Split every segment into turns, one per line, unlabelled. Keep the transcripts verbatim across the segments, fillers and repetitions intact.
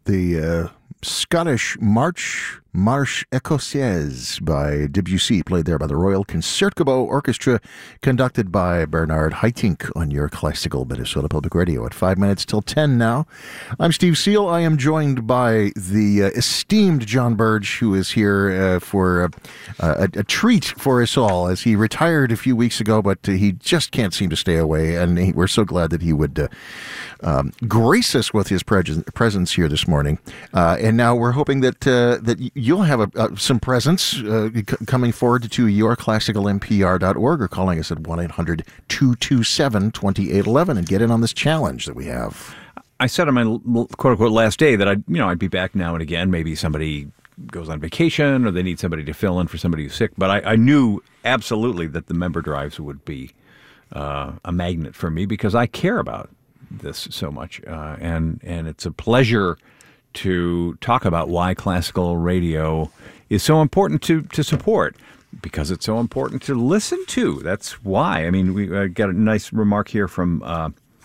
the uh, Scottish March Marche Écossaise by Debussy, played there by the Royal Concertgebouw Orchestra, conducted by Bernard Haitink on your classical Minnesota Public Radio at five minutes till ten now. I'm Steve Seal. I am joined by the uh, esteemed John Burge, who is here uh, for uh, a, a treat for us all, as he retired a few weeks ago, but uh, he just can't seem to stay away, and he, we're so glad that he would uh, um, grace us with his pres- presence here this morning. Uh, and now we're hoping that uh, that you'll have a, uh, some presents uh, c- coming forward to your classical M P R dot org or calling us at one eight hundred two two seven two eight one one and get in on this challenge that we have.
I said on my quote-unquote last day that I'd, you know, I'd be back now and again. Maybe somebody goes on vacation or they need somebody to fill in for somebody who's sick. But I, I knew absolutely that the member drives would be uh, a magnet for me because I care about this so much. Uh, and, and it's a pleasure to talk about why classical radio is so important to, to support, because it's so important to listen to. That's why. I mean, we uh, got a nice remark here from, uh,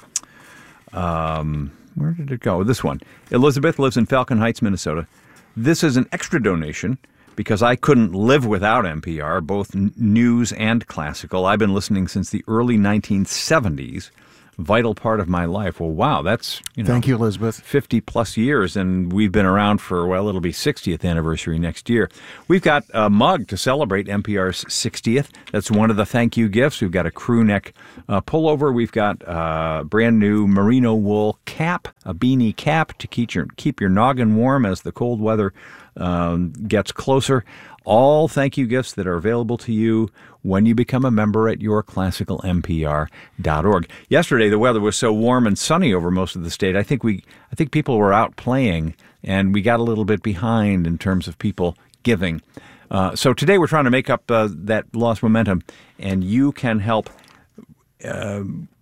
um, where did it go? This one. Elizabeth lives in Falcon Heights, Minnesota. This is an extra donation because I couldn't live without N P R, both n- news and classical. I've been listening since the early nineteen seventies. Vital part of my life. Well, wow, that's, you know,
thank you, Elizabeth.
fifty plus years, and we've been around for, well, it'll be sixtieth anniversary next year. We've got a mug to celebrate N P R's sixtieth. That's one of the thank you gifts. We've got a crew neck uh, pullover. We've got a brand new merino wool cap, a beanie cap to keep your keep your noggin warm as the cold weather um, gets closer. All thank you gifts that are available to you when you become a member at your classical M P R dot org. Yesterday, the weather was so warm and sunny over most of the state. I think we, I think people were out playing, and we got a little bit behind in terms of people giving. Uh, so today, we're trying to make up uh, that lost momentum, and you can help Uh,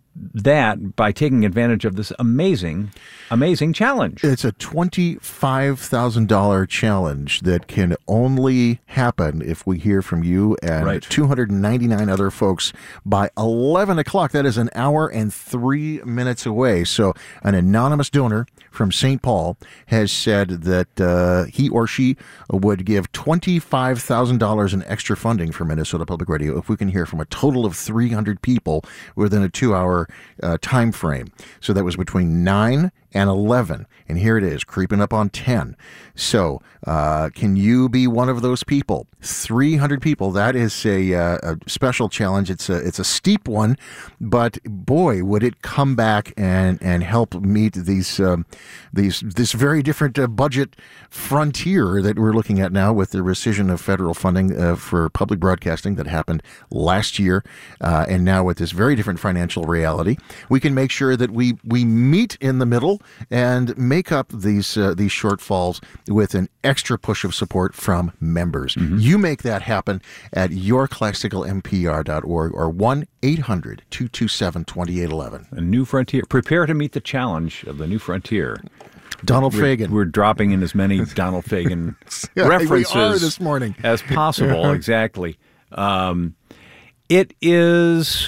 that by taking advantage of this amazing, amazing challenge.
It's a twenty-five thousand dollars challenge that can only happen if we hear from you and
Right.
two hundred ninety-nine other folks by eleven o'clock. That is an hour and three minutes away. So an anonymous donor from Saint Paul has said that uh, he or she would give twenty-five thousand dollars in extra funding for Minnesota Public Radio if we can hear from a total of three hundred people within a two-hour uh, time frame. So that was between nine and eleven, and here it is, creeping up on ten. So uh, can you be one of those people? three hundred people, that is a, uh, a special challenge. It's a it's a steep one, but boy, would it come back and, and help meet these um, these this very different uh, budget frontier that we're looking at now with the rescission of federal funding uh, for public broadcasting that happened last year, uh, and now with this very different financial reality. We can make sure that we, we meet in the middle and make up these uh, these shortfalls with an extra push of support from members. Mm-hmm. You make that happen at your classical M P R dot org or one eight hundred two two seven two eight one one.
A new frontier. Prepare to meet the challenge of the new frontier.
Donald
we're,
Fagen.
We're dropping in as many Donald Fagen
yeah,
references
we are this morning.
as possible. Exactly. Um, it is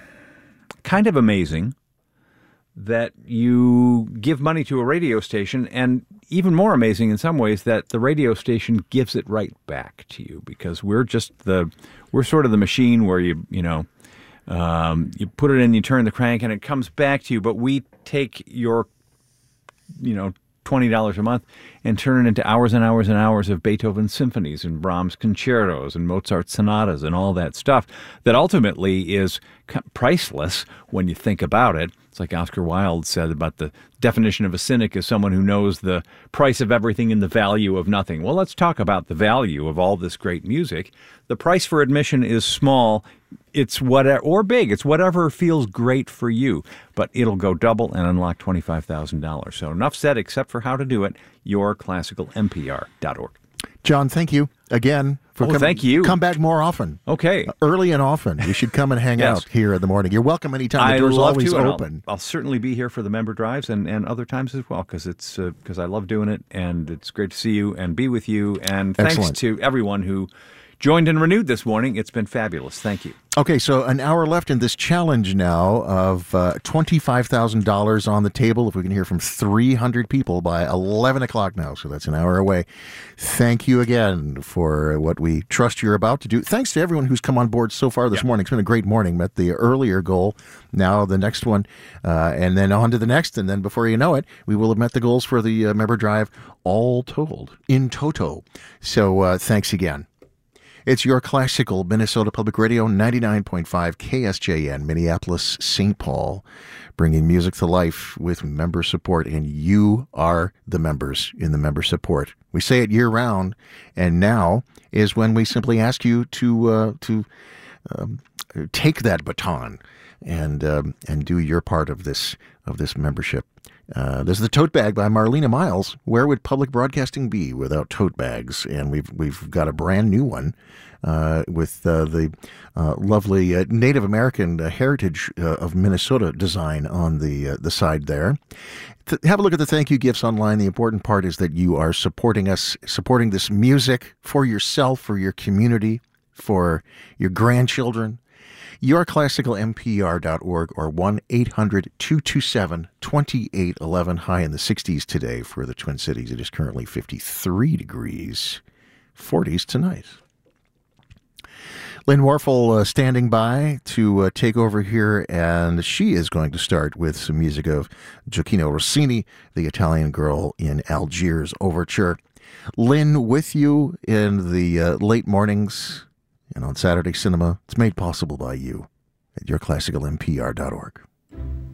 kind of amazing that you give money to a radio station, and even more amazing in some ways that the radio station gives it right back to you, because we're just the we're sort of the machine where you you know um, you put it in, you turn the crank, and it comes back to you. But we take your you know twenty dollars a month and turn it into hours and hours and hours of Beethoven symphonies and Brahms concertos and Mozart sonatas and all that stuff that ultimately is priceless when you think about it. It's like Oscar Wilde said about the definition of a cynic is someone who knows the price of everything and the value of nothing. Well, let's talk about the value of all this great music. The price for admission is small. It's whatever, or big. It's whatever feels great for you. But it'll go double and unlock twenty-five thousand dollars. So enough said, except for how to do it. your classical M P R dot org.
John, thank you again. For
oh,
coming.
thank you.
Come back more often.
Okay.
Uh, early and often. You should come and hang
yes.
out here in the morning. You're welcome anytime. The
I
door's
love
always
to,
open.
I'll, I'll certainly be here for the member drives and, and other times as well, because it's because uh, I love doing it, and it's great to see you and be with you. And thanks
Excellent.
to everyone who joined and renewed this morning. It's been fabulous. Thank you.
Okay, so an hour left in this challenge now of uh, twenty-five thousand dollars on the table. If we can hear from three hundred people by eleven o'clock now, so that's an hour away. Thank you again for what we trust you're about to do. Thanks to everyone who's come on board so far this yeah. morning. It's been a great morning. Met the earlier goal, now the next one, uh, and then on to the next, and then before you know it, we will have met the goals for the uh, member drive all told, in toto. So uh, thanks again. It's your classical Minnesota Public Radio, ninety-nine point five K S J N, Minneapolis, Saint Paul, bringing music to life with member support, and you are the members in the member support. We say it year-round, and now is when we simply ask you to uh, to um, take that baton and um, and do your part of this of this membership. Uh, there's the tote bag by Marlena Miles. Where would public broadcasting be without tote bags? And we've we've got a brand new one uh, with uh, the uh, lovely uh, Native American uh, heritage uh, of Minnesota design on the uh, the side there. Th- have a look at the thank you gifts online. The important part is that you are supporting us, supporting this music for yourself, for your community, for your grandchildren. your classical m p r dot org or one eight hundred two two seven two eight one one. High in the sixties today for the Twin Cities. It is currently fifty-three degrees, forties tonight. Lynn Warfel uh, standing by to uh, take over here, and she is going to start with some music of Gioacchino Rossini, the Italian Girl in Algiers Overture. Lynn, with you in the uh, late mornings and on Saturday Cinema. It's made possible by you at your classical m p r dot org.